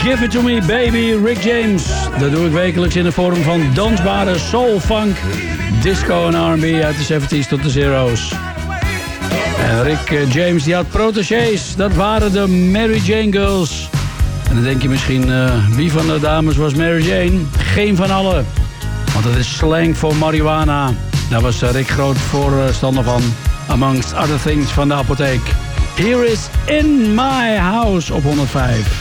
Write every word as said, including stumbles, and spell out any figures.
Give It To Me Baby, Rick James. Dat doe ik wekelijks in de vorm van dansbare soul, funk, disco en R en B uit de zeventies tot de zero's. En Rick James die had protégés, dat waren de Mary Jane Girls. En dan denk je misschien, uh, wie van de dames was Mary Jane? Geen van allen, want dat is slang voor marihuana. Daar was Rick groot voorstander van, amongst other things van de apotheek. Here is In My House op honderdvijf.